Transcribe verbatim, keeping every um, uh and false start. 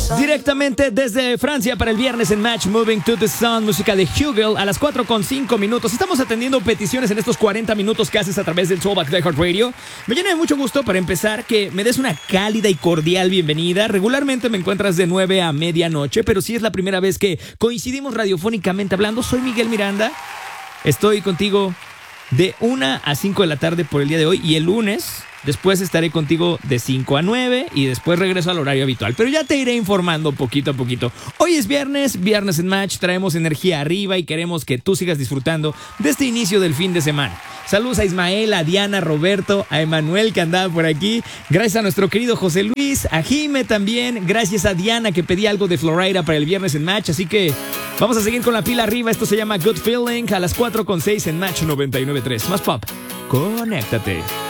Directamente desde Francia para el viernes en Match, Moving to the Sun, música de Hugel a las cuatro con cinco minutos. Estamos atendiendo peticiones en estos cuarenta minutos que haces a través del Soulback de Heart Radio. Me llena de mucho gusto para empezar que me des una cálida y cordial bienvenida. Regularmente me encuentras de nueve a medianoche, pero si es la primera vez que coincidimos radiofónicamente hablando, soy Miguel Miranda. Estoy contigo de una a cinco de la tarde por el día de hoy y el lunes después estaré contigo de cinco a nueve y después regreso al horario habitual. Pero ya te iré informando poquito a poquito. Hoy es viernes, viernes en Match, traemos energía arriba y queremos que tú sigas disfrutando de este inicio del fin de semana. Saludos a Ismael, a Diana, a Roberto, a Emanuel que andaba por aquí. Gracias a nuestro querido José Luis, a Jime también. Gracias a Diana que pedía algo de Florida para el viernes en Match. Así que vamos a seguir con la pila arriba. Esto se llama Good Feeling a las cuatro con seis en Match noventa y nueve punto tres. Más pop. Conéctate.